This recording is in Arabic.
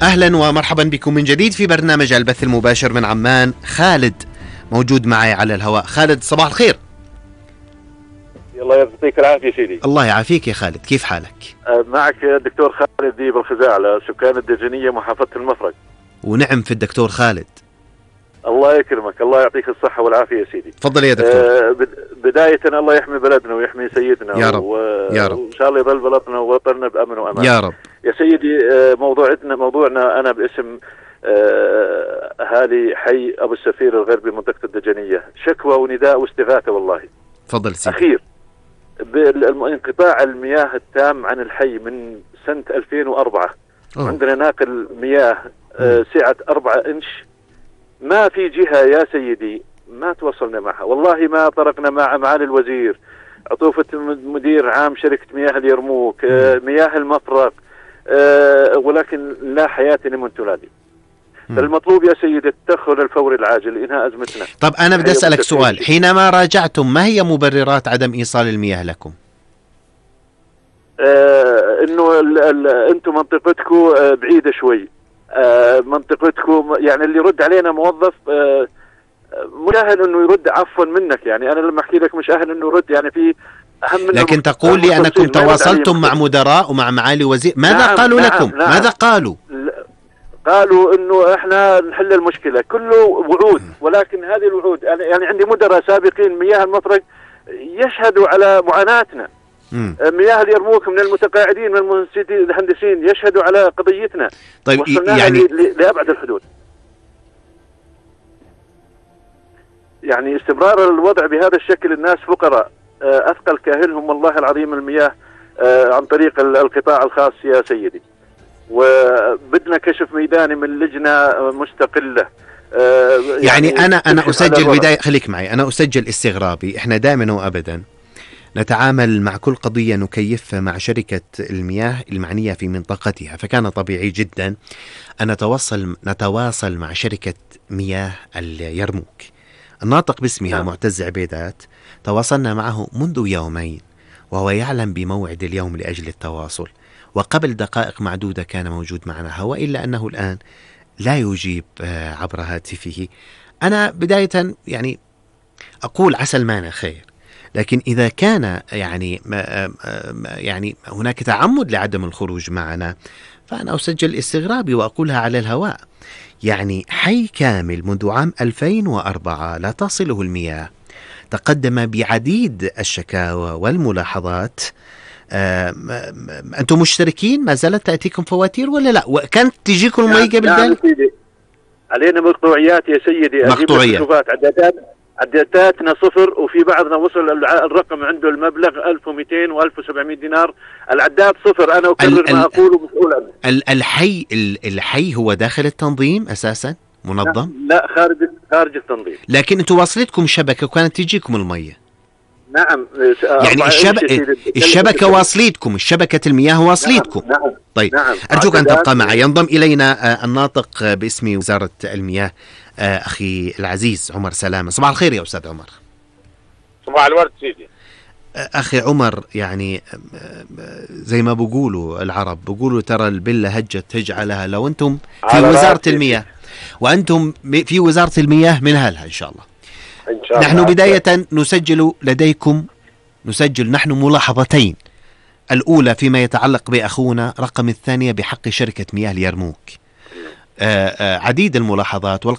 أهلا ومرحبا بكم من جديد في برنامج البث المباشر من عمان. خالد موجود معي على الهواء. خالد صباح الخير. الله يعطيك العافية سيدي. الله يعافيك يا خالد، كيف حالك؟ معك الدكتور خالد ديب الخزاعلة، سكان الدجنية محافظة المفرق. ونعم في الدكتور خالد. الله يكرمك، الله يعطيك الصحة والعافية يا سيدي. تفضل يا دكتور. بداية الله يحمي بلدنا ويحمي سيدنا يا رب. يا رب. وإن شاء الله يظل بلدنا ووطننا بأمن وأمان يا رب يا سيدي. موضوعنا أنا باسم أهالي حي أبو السفير الغربي منطقة الدجنية، شكوى ونداء واستغاثة والله. تفضل سيدي. أخير بانقطاع المياه التام عن الحي من سنة 2004. عندنا ناقل مياه سعة 4 إنش، ما في جهة يا سيدي ما توصلنا معها، والله ما طرقنا مع معالي الوزير، عطوفة مدير عام شركة مياه اليرموك، مياه المفرق، ولكن لا حياة لمن تنادي. المطلوب يا سيدي التدخل الفوري العاجل لإنهاء أزمتنا. طب أنا بدي أسألك سؤال، حينما راجعتم ما هي مبررات عدم إيصال المياه لكم؟ إنه أنتم منطقتكم بعيدة شوي، منطقتكم يعني اللي يرد علينا موظف مش أهل إنه يرد عفوا منك، يعني أنا لما أحكي لك مش أهل إنه يرد، يعني في أهم. لكن تقول لي أنكم تواصلتم مع مدراء ومع معالي وزير، ماذا نعم قالوا نعم لكم؟ نعم. ماذا قالوا؟ قالوا إنه إحنا نحل المشكلة، كله وعود، ولكن هذه الوعود يعني عندي مدراء سابقين مياه المفرق يشهدوا على معاناتنا. مياه اليرموك من المتقاعدين من المهندسين يشهدوا على قضيتنا. طيب يعني لأبعد الحدود. يعني استمرار الوضع بهذا الشكل، الناس فقراء، أثقل كاهلهم والله العظيم المياه عن طريق القطاع الخاص يا سيدي، وبدنا كشف ميداني من لجنة مستقلة. يعني أنا أسجل بداية، خليك معي، أنا أسجل استغرابي. إحنا دائما وأبدا نتعامل مع كل قضية نكيفها مع شركة المياه المعنية في منطقتها، فكان طبيعي جدا أن نتواصل مع شركة مياه اليرموك. الناطق باسمها معتز عبيدات تواصلنا معه منذ يومين، وهو يعلم بموعد اليوم لأجل التواصل، وقبل دقائق معدودة كان موجود معنا، وإلا أنه الآن لا يجيب عبر هاتفه. أنا بداية يعني أقول عسى المانع خير، لكن إذا كان يعني هناك تعمد لعدم الخروج معنا فأنا أسجل استغرابي وأقولها على الهواء. يعني حي كامل منذ عام 2004 لا تصله المياه، تقدم بعديد الشكاوى والملاحظات. أنتم مشتركين؟ ما زالت تأتيكم فواتير ولا لا؟ وكانت تجيكم المياه قبل ذلك؟ علينا مقطوعيات يا سيدي، مقطوعيات. عداداتنا صفر، وفي بعضنا وصل الرقم عنده المبلغ 1200 و1700 دينار. العداد صفر. أنا أكرر ما أقوله مسؤول عنه. الحي هو داخل التنظيم أساسا منظم؟ لا خارج التنظيم. لكن أنتم واصلتكم شبكة وكانت تجيكم المياه؟ نعم. يعني الشبكة واصليتكم، الشبكة المياه واصليتكم. نعم. طيب نعم. أرجوك أن تبقى معي. ينضم إلينا الناطق باسم وزارة المياه أخي العزيز عمر سلامة. صباح الخير يا أستاذ عمر. صباح الورد سيدي. أخي عمر، يعني زي ما بقولوا العرب، بقولوا ترى البلة هجت هجعلها. لو أنتم في وزارة المياه وأنتم في وزارة المياه من هلها إن شاء الله. نحن بداية نسجل نحن ملاحظتين. الأولى فيما يتعلق بأخونا، رقم الثانية بحق شركة مياه اليرموك. عديد الملاحظات